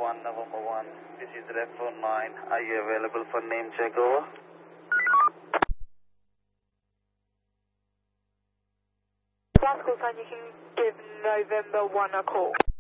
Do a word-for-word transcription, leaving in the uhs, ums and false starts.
one, November one. This is Red phone nine. Are you available for name check over? Last call sign, you can give November one a call.